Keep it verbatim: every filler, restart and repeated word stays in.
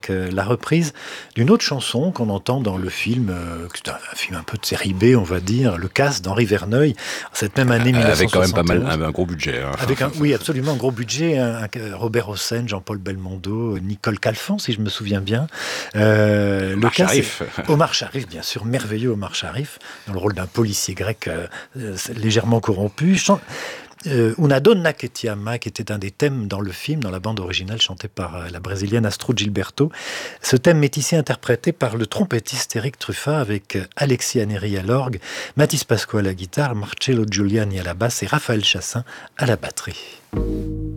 Euh, la reprise d'une autre chanson qu'on entend dans le film, euh, c'est un, un film un peu de série B, on va dire, Le Casse d'Henri Verneuil, cette même année Euh, avec quand même pas mal, mille neuf cent soixante et onze. un, un gros budget. Hein. Avec un, oui, absolument, un gros budget, un, un- Robert Hossein, Jean-Paul Belmondo, Nicole Calfan, si je me souviens bien. Euh, Le Omar Casse, Sharif. c'est- Omar Sharif, bien sûr, merveilleux Omar Sharif, dans le rôle d'un policier grec euh, euh, légèrement corrompu. Chan- Euh, Una donna che ti ama, qui était un des thèmes dans le film, dans la bande originale chantée par euh, la brésilienne Astrud Gilberto. Ce thème est ici interprété par le trompettiste Eric Truffat avec euh, Alexis Aneri à l'orgue, Mathis Pascoe à la guitare, Marcello Giuliani à la basse et Raphaël Chassin à la batterie.